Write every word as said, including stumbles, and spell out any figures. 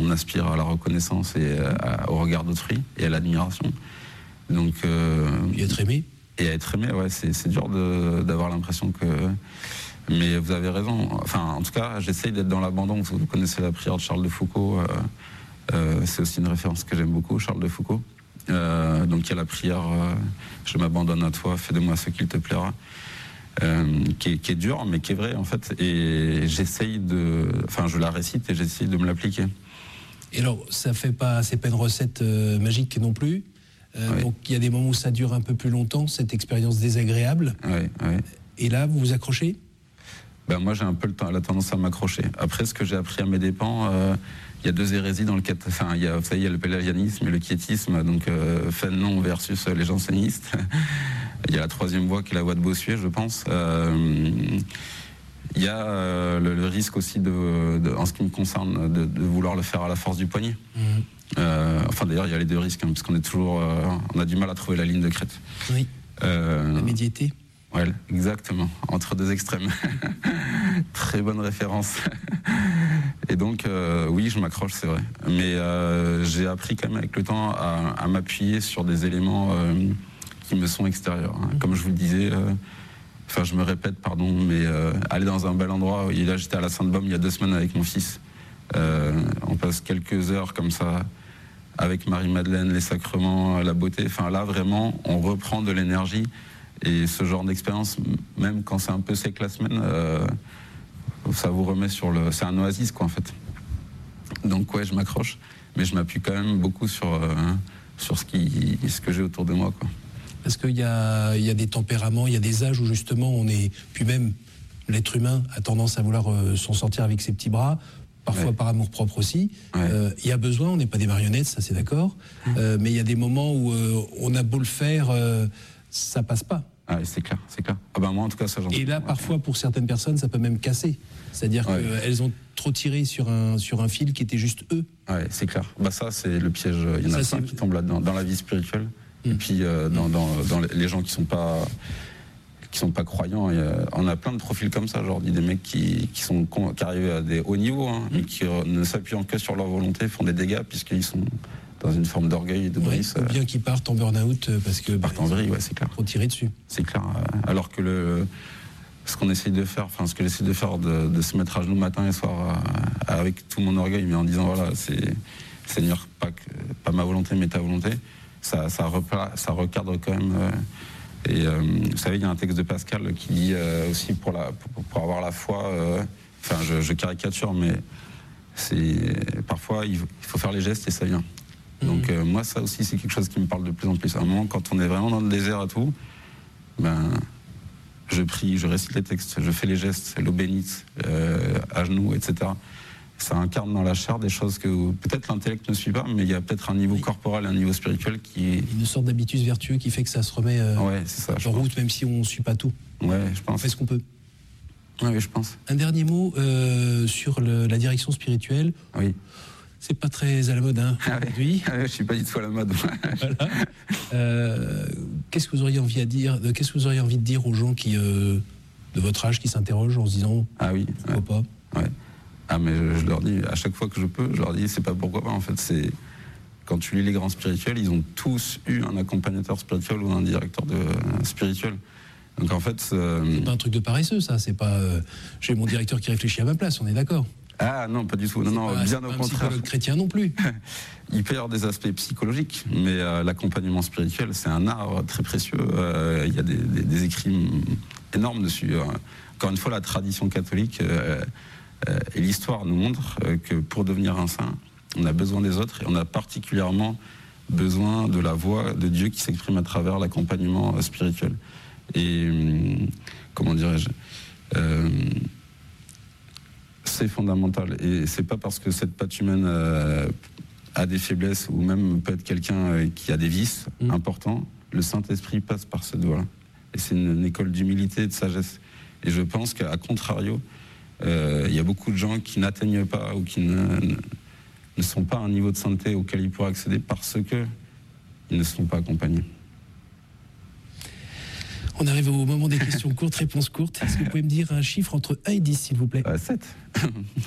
on aspire à la reconnaissance et à, au regard d'autrui et à l'admiration. Donc, euh, et être aimé. Et à être aimé, ouais, c'est, c'est dur de, d'avoir l'impression que. Mais vous avez raison. Enfin, en tout cas, j'essaye d'être dans l'abandon. Vous connaissez la prière de Charles de Foucault. Euh, euh, c'est aussi une référence que j'aime beaucoup, Charles de Foucault. Euh, donc il y a la prière euh, « Je m'abandonne à toi, fais de moi ce qu'il te plaira euh, », qui, est, qui est dure, mais qui est vraie en fait. Et j'essaye de... Enfin, je la récite et j'essaye de me l'appliquer. Et alors, ça fait pas... C'est pas une recette euh, magique non plus. Euh, oui. Donc il y a des moments où ça dure un peu plus longtemps, cette expérience désagréable. Oui, oui. Et là, vous vous accrochez ? Ben, moi, j'ai un peu le temps, la tendance à m'accrocher. Après, ce que j'ai appris à mes dépens... Euh, il y a deux hérésies dans le cadre. Enfin, il y a, vous savez, il y a le pélagianisme et le quiétisme, donc euh, Fénelon versus les jansénistes. Il y a la troisième voie qui est la voie de Bossuet, je pense. Euh, il y a euh, le, le risque aussi, de, de, en ce qui me concerne, de, de vouloir le faire à la force du poignet. Mmh. Euh, enfin, d'ailleurs, il y a les deux risques, hein, parce qu'on est toujours, euh, on a du mal à trouver la ligne de crête. Oui. Euh, la médiété. Ouais, exactement, entre deux extrêmes. Très bonne référence. Et donc, euh, oui, je m'accroche, c'est vrai. Mais euh, j'ai appris quand même avec le temps à, à m'appuyer sur des éléments euh, qui me sont extérieurs. Hein. Comme je vous le disais, euh, enfin, je me répète, pardon, mais euh, aller dans un bel endroit. Et là, j'étais à la Sainte-Baume il y a deux semaines avec mon fils. Euh, on passe quelques heures comme ça avec Marie-Madeleine, les sacrements, la beauté. Enfin, là, vraiment, on reprend de l'énergie. Et ce genre d'expérience, même quand c'est un peu sec la semaine, euh, ça vous remet sur le... C'est un oasis, quoi, en fait. Donc, ouais, je m'accroche, mais je m'appuie quand même beaucoup sur, euh, sur ce, qui, ce que j'ai autour de moi, quoi. Parce qu'il y a, il y a des tempéraments, il y a des âges où, justement, on est... Puis même, l'être humain a tendance à vouloir euh, s'en sortir avec ses petits bras, parfois ouais. par amour-propre aussi. Ouais. Euh, il y a besoin, on n'est pas des marionnettes, ça, c'est d'accord. Mmh. Euh, mais il y a des moments où euh, on a beau le faire... Euh, ça passe pas. Ah, c'est clair, c'est clair. Ah ben moi, en tout cas, ça j'en Et là, parfois, pour certaines personnes, ça peut même casser. C'est-à-dire ouais. qu'elles ont trop tiré sur un, sur un fil qui était juste eux. Ouais, c'est clair. Bah ça, c'est le piège. Il y en a plein qui tombent là-dedans, dans la vie spirituelle. Mmh. Et puis, euh, dans, dans, dans les gens qui sont pas... qui sont pas croyants, et, euh, on a plein de profils comme ça, genre des mecs qui, qui sont qui arrivent à des hauts niveaux, hein, mmh. et qui euh, ne s'appuyant que sur leur volonté font des dégâts puisqu'ils sont dans une forme d'orgueil et de brise. Ouais, ou bien qu'ils partent en burn-out parce que partent bah, en vrille, ouais, c'est clair. Trop tiré dessus. C'est clair. Alors que le ce qu'on essaye de faire, enfin ce que j'essaie de faire, de, de se mettre à genoux matin et soir à, à, avec tout mon orgueil, mais en disant voilà, c'est Seigneur, pas que, pas ma volonté, mais ta volonté. Ça, ça, repla, ça recadre quand même. Euh, et euh, vous savez, il y a un texte de Pascal qui dit euh, aussi pour la pour, pour avoir la foi. Euh, enfin, je, je caricature, mais c'est parfois il faut faire les gestes et ça vient. Donc euh, moi, ça aussi, c'est quelque chose qui me parle de plus en plus. À un moment, quand on est vraiment dans le désert et tout, ben, je prie, je récite les textes, je fais les gestes, l'eau bénite, euh, à genoux, et cetera. Ça incarne dans la chair des choses que peut-être l'intellect ne suit pas, mais il y a peut-être un niveau oui. corporel, un niveau spirituel qui est... Une sorte d'habitus vertueux qui fait que ça se remet euh, ouais, c'est ça, en route, même si on ne suit pas tout. Ouais, je pense. On fait ce qu'on peut. Oui, oui, je pense. Un dernier mot euh, sur le, la direction spirituelle. Oui. C'est pas très à la mode, hein, ah aujourd'hui. Ah ouais, je suis pas du tout à la mode. Voilà. Euh, qu'est-ce que vous auriez envie à dire Qu'est-ce que vous auriez envie de dire aux gens qui, euh, de votre âge, qui s'interrogent en se disant ah oui, pourquoi ouais. pas ouais. Ah mais je, je leur dis à chaque fois que je peux, je leur dis c'est pas pourquoi pas en fait. C'est quand tu lis les grands spirituels, ils ont tous eu un accompagnateur spirituel ou un directeur de euh, spirituel. Donc en fait, euh, c'est pas un truc de paresseux, ça. C'est pas euh, j'ai mon directeur qui réfléchit à ma place. On est d'accord. Ah non, pas du tout. Non, non, pas, bien au pas contraire. Un psychologue chrétien non plus. Il peut y avoir des aspects psychologiques, mais euh, l'accompagnement spirituel, c'est un art très précieux. Euh, il y a des, des, des écrits énormes dessus. Encore une fois, la tradition catholique euh, euh, et l'histoire nous montrent que pour devenir un saint, on a besoin des autres et on a particulièrement besoin de la voix de Dieu qui s'exprime à travers l'accompagnement spirituel. Et comment dirais-je euh, c'est fondamental et c'est pas parce que cette patte humaine euh, a des faiblesses ou même peut être quelqu'un euh, qui a des vices mmh. importants, le Saint-Esprit passe par cette voie-là et c'est une, une école d'humilité et de sagesse et je pense qu'à contrario il euh, y a beaucoup de gens qui n'atteignent pas ou qui ne, ne, ne sont pas à un niveau de sainteté auquel ils pourraient accéder parce que ils ne sont pas accompagnés. On arrive au moment des questions courtes, réponses courtes. Est-ce que vous pouvez me dire un chiffre entre un et dix, s'il vous plaît ? euh, sept.